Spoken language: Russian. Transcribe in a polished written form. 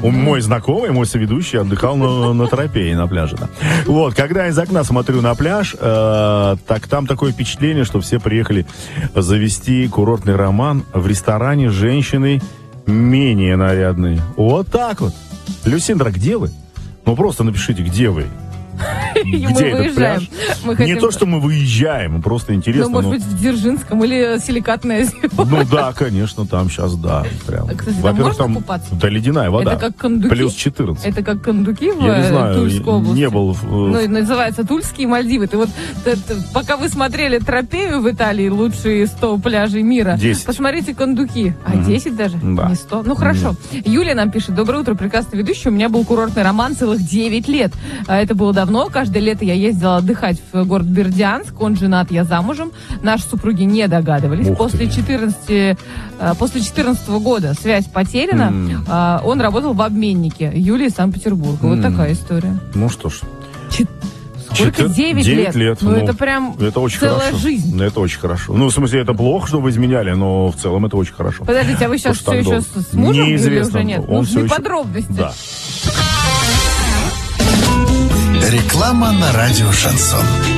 Мой знакомый, мой соведущий отдыхал на тропее на пляже. Да. Вот, когда из окна смотрю на пляж, так там такое впечатление, что все приехали завести курортный роман в ресторане с женщиной менее нарядной. Вот так вот. Люсиндра, где вы? Ну, просто напишите, где вы. Где этот пляж? Не то, что мы выезжаем, просто интересно. Ну, может быть, в Дзержинском или Силикатное озеро. Ну да, конечно, там сейчас, да. Прям. Кстати, во-первых, там там да, ледяная вода. Это как Кондуки? Плюс 14. Это как Кондуки в Я не знаю, Тульской области? Не был. Ну, называется Тульские Мальдивы. Ты вот, пока вы смотрели Тропею в Италии, лучшие 100 пляжей мира, 10. Посмотрите Кондуки. 10 даже? Да. Не 100? Ну, хорошо. Юлия нам пишет. Доброе утро, прекрасный ведущий. У меня был курортный роман целых 9 лет. Это было давно. Каждое лето я ездила отдыхать в город Бердянск. Он женат, я замужем. Наши супруги не догадывались. После 14 года связь потеряна. Он работал в обменнике Юлии Санкт-Петербурга. Вот такая история. Ну что ж. Сколько? 9 лет. Ну, это прям это очень целая хорошо. жизнь. Это очень хорошо. Ну, в смысле, это плохо, что вы изменяли, но в целом это очень хорошо. Подождите, а вы сейчас все еще с мужем неизвестно, или уже нет? Нужны подробности. Да. Реклама на радио «Шансон».